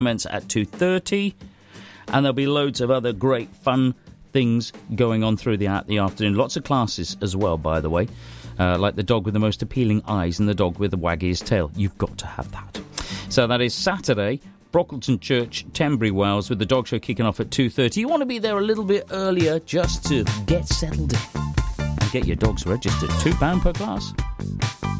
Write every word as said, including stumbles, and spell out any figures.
commence at two thirty, and there'll be loads of other great fun things going on through the, the afternoon. Lots of classes as well, by the way, uh, like the dog with the most appealing eyes and the dog with the waggiest tail. You've got to have that. So that is Saturday, Brockleton Church, Tenbury Wells, with the dog show kicking off at two thirty. You want to be there a little bit earlier just to get settled in and get your dogs registered. two pounds per class.